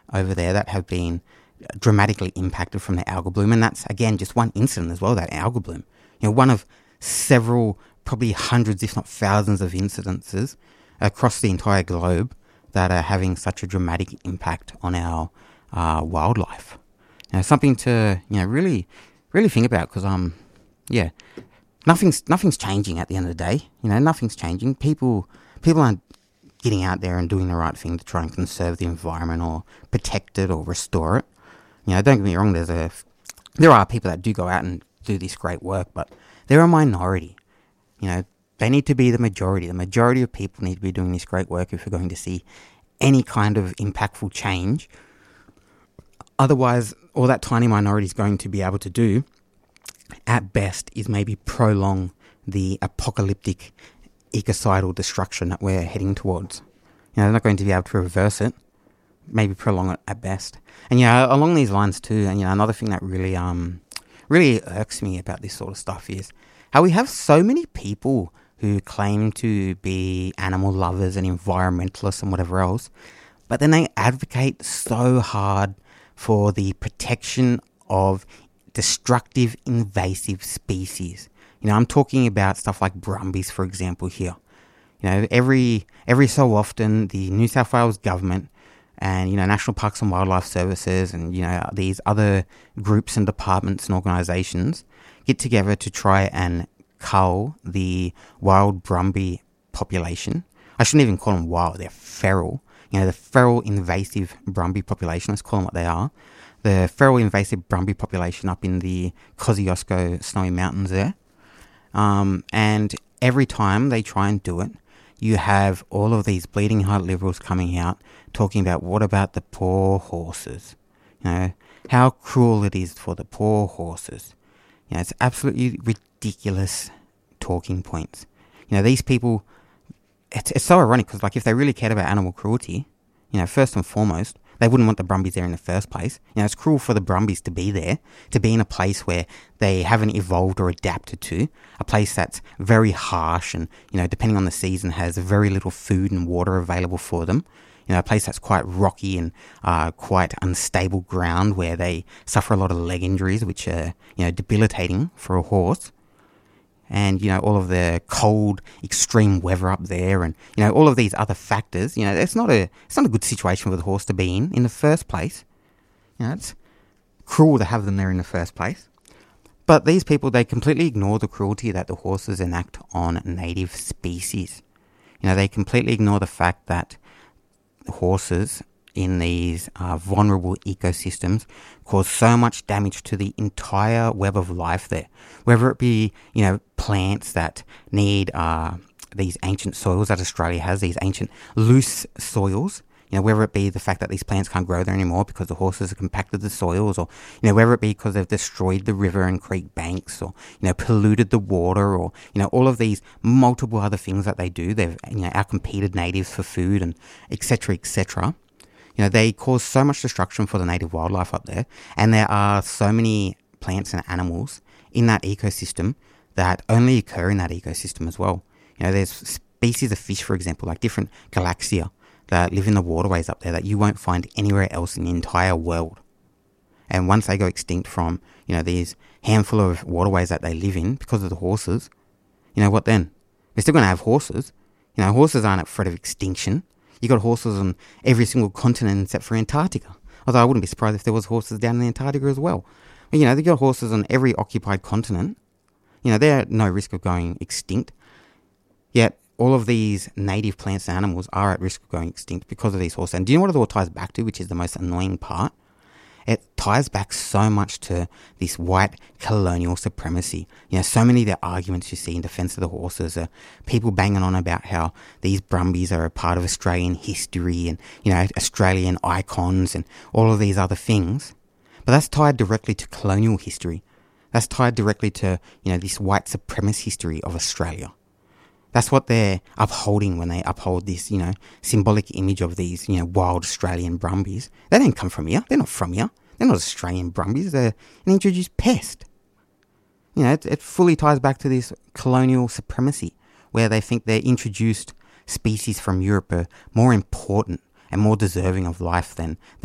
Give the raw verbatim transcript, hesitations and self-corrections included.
over there that have been dramatically impacted from the algal bloom. And that's, again, just one incident as well, that algal bloom. You know, one of several, probably hundreds, if not thousands of incidences across the entire globe that are having such a dramatic impact on our uh, wildlife. You know, something to, you know, really, really think about, because, um, yeah, nothing's nothing's changing at the end of the day. You know, nothing's changing. People, people aren't getting out there and doing the right thing to try and conserve the environment or protect it or restore it. You know, don't get me wrong, there's a, there are people that do go out and do this great work, but they're a minority. You know, they need to be the majority. The majority of people need to be doing this great work if we're going to see any kind of impactful change. Otherwise, all that tiny minority is going to be able to do, at best, is maybe prolong the apocalyptic ecocidal destruction that we're heading towards. You know, they're not going to be able to reverse it, maybe prolong it at best. And, you know, along these lines too, and, you know, another thing that really, um, really irks me about this sort of stuff is how we have so many people who claim to be animal lovers and environmentalists and whatever else, but then they advocate so hard for the protection of destructive invasive species. You know, I'm talking about stuff like brumbies, for example, here. You know, every every so often, the New South Wales government and, you know, National Parks and Wildlife Services and, you know, these other groups and departments and organisations get together to try and cull the wild brumby population. I shouldn't even call them wild, they're feral. You know, the feral invasive brumby population, let's call them what they are. The feral invasive brumby population up in the Kosciuszko Snowy Mountains there. Um, and every time they try and do it, you have all of these bleeding heart liberals coming out talking about what about the poor horses? You know, how cruel it is for the poor horses. You know, it's absolutely ridiculous talking points. You know, these people, it's, it's so ironic because, like, if they really cared about animal cruelty, you know, first and foremost, they wouldn't want the brumbies there in the first place. You know, it's cruel for the brumbies to be there, to be in a place where they haven't evolved or adapted to, a place that's very harsh and, you know, depending on the season, has very little food and water available for them. You know, a place that's quite rocky and uh, quite unstable ground where they suffer a lot of leg injuries, which are, you know, debilitating for a horse. And, you know, all of the cold, extreme weather up there and, you know, all of these other factors, you know, it's not a, it's not a good situation for the horse to be in, in the first place. You know, it's cruel to have them there in the first place. But these people, they completely ignore the cruelty that the horses enact on native species. You know, they completely ignore the fact that horses in these uh, vulnerable ecosystems cause so much damage to the entire web of life there. Whether it be, you know, plants that need uh, these ancient soils that Australia has, these ancient loose soils, you know, whether it be the fact that these plants can't grow there anymore because the horses have compacted the soils, or, you know, whether it be because they've destroyed the river and creek banks, or, you know, polluted the water, or, you know, all of these multiple other things that they do. They've, you know, outcompeted natives for food and et cetera, et cetera. You know, they cause so much destruction for the native wildlife up there, and there are so many plants and animals in that ecosystem that only occur in that ecosystem as well. You know, there's species of fish, for example, like different galaxia that live in the waterways up there that you won't find anywhere else in the entire world. And once they go extinct from, you know, these handful of waterways that they live in because of the horses, you know what then? They're still going to have horses. You know, horses aren't at threat of extinction. You got horses on every single continent except for Antarctica. Although I wouldn't be surprised if there was horses down in Antarctica as well. But, you know, they got horses on every occupied continent. You know, they're at no risk of going extinct. Yet all of these native plants and animals are at risk of going extinct because of these horses. And do you know what it all ties back to, which is the most annoying part? It ties back so much to this white colonial supremacy. You know, so many of the arguments you see in defence of the horses are people banging on about how these brumbies are a part of Australian history and, you know, Australian icons and all of these other things. But that's tied directly to colonial history. That's tied directly to, you know, this white supremacist history of Australia. That's what they're upholding when they uphold this, you know, symbolic image of these, you know, wild Australian brumbies. They don't come from here. They're not from here. They're not Australian brumbies. They're an introduced pest. You know, it, it fully ties back to this colonial supremacy where they think their introduced species from Europe are more important and more deserving of life than the